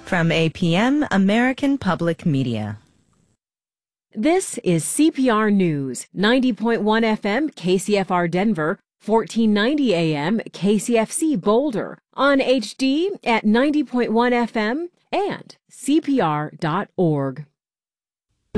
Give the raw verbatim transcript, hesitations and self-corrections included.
From A P M, American Public Media. This is C P R News, ninety point one F M K C F R Denver, fourteen ninety A M K C F C Boulder, on H D at ninety point one F M and C P R dot org.